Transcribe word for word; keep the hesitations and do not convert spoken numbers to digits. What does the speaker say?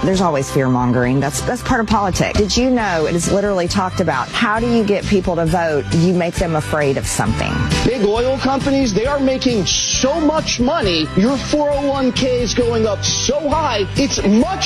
There's always fear-mongering. That's that's part of politics. Did you know it is literally talked about? How do you get people to vote? You make them afraid of something. Big oil companies, they are making so much money. Your four oh one k is going up so high, it's much